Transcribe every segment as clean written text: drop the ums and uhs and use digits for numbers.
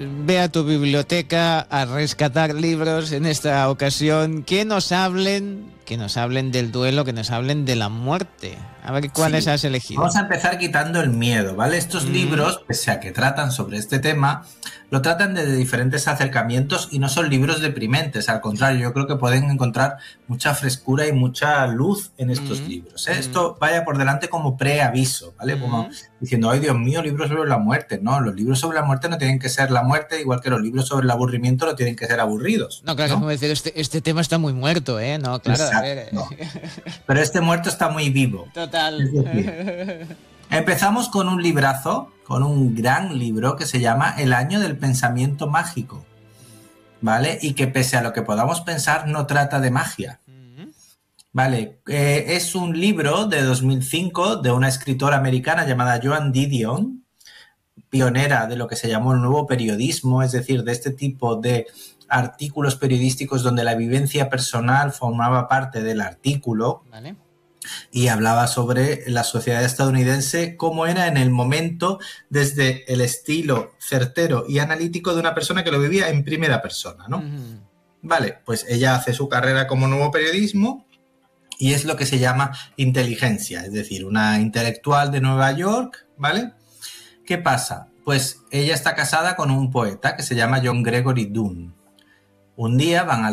ve a tu biblioteca a rescatar libros en esta ocasión que nos hablen del duelo, que nos hablen de la muerte. A ver cuáles has elegido. Vamos a empezar quitando el miedo, ¿vale? Estos libros, pese a que tratan sobre este tema, lo tratan desde diferentes acercamientos y no son libros deprimentes. Al contrario, yo creo que pueden encontrar mucha frescura y mucha luz en estos libros, ¿eh? Esto vaya por delante como preaviso, ¿vale? Como diciendo, ay Dios mío, libros sobre la muerte. No, los libros sobre la muerte no tienen que ser la muerte, igual que los libros sobre el aburrimiento no tienen que ser aburridos. No, claro, ¿no? Es como decir, este tema está muy muerto, ¿eh? No, claro, exacto, a ver. No. Pero este muerto está muy vivo. Total. Es decir, empezamos con un librazo, con un gran libro que se llama El año del pensamiento mágico, ¿vale? Y que pese a lo que podamos pensar, no trata de magia. Vale, es un libro de 2005 de una escritora americana llamada Joan Didion, pionera de lo que se llamó el nuevo periodismo, es decir, de este tipo de artículos periodísticos donde la vivencia personal formaba parte del artículo. Vale. Y hablaba sobre la sociedad estadounidense, cómo era en el momento, desde el estilo certero y analítico de una persona que lo vivía en primera persona, ¿no? Vale, pues ella hace su carrera como nuevo periodismo y es lo que se llama inteligencia, es decir, una intelectual de Nueva York, ¿vale? ¿Qué pasa? Pues ella está casada con un poeta que se llama John Gregory Dunne. Un día van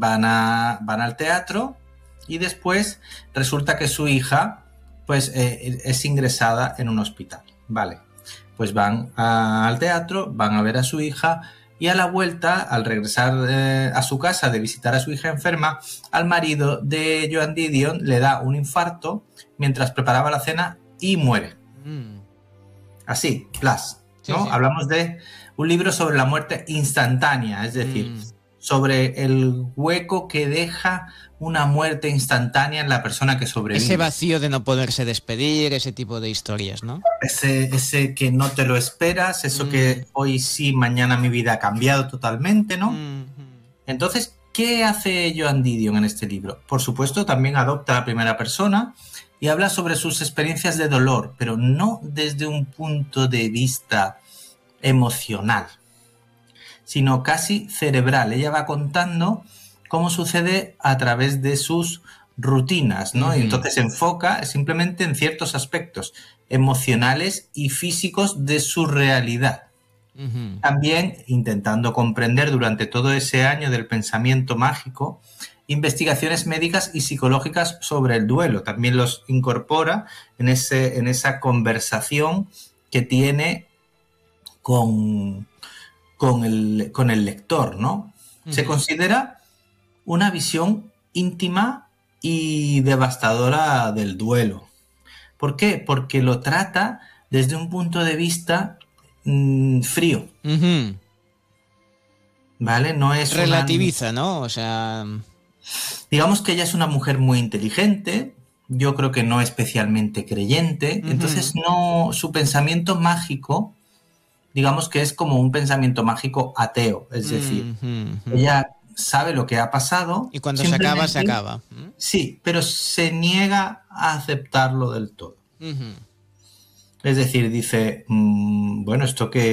al teatro y después resulta que su hija pues, es ingresada en un hospital. Vale, pues van al teatro, van a ver a su hija y a la vuelta, al regresar a su casa de visitar a su hija enferma, al marido de Joan Didion le da un infarto mientras preparaba la cena y muere. Así, plas, ¿no? Sí, sí. Hablamos de un libro sobre la muerte instantánea, es decir, sobre el hueco que deja una muerte instantánea en la persona que sobrevive. Ese vacío de no poderse despedir, ese tipo de historias, ¿no? Ese que no te lo esperas, eso que hoy sí, mañana mi vida ha cambiado totalmente, ¿no? Entonces, ¿qué hace Joan Didion en este libro? Por supuesto, también adopta la primera persona y habla sobre sus experiencias de dolor, pero no desde un punto de vista emocional, sino casi cerebral. Ella va contando cómo sucede a través de sus rutinas, ¿no? Y entonces se enfoca simplemente en ciertos aspectos emocionales y físicos de su realidad. También intentando comprender durante todo ese año del pensamiento mágico investigaciones médicas y psicológicas sobre el duelo. También los incorpora en esa conversación que tiene con el lector, ¿no? Se considera una visión íntima y devastadora del duelo. ¿Por qué? Porque lo trata desde un punto de vista frío. ¿Vale? No es relativiza, ¿no? O sea, digamos que ella es una mujer muy inteligente, yo creo que no especialmente creyente, entonces no, su pensamiento mágico, digamos que es como un pensamiento mágico ateo, es decir, ella sabe lo que ha pasado. Y cuando se acaba, se acaba. Sí, pero se niega a aceptarlo del todo. Es decir, dice, bueno, esto que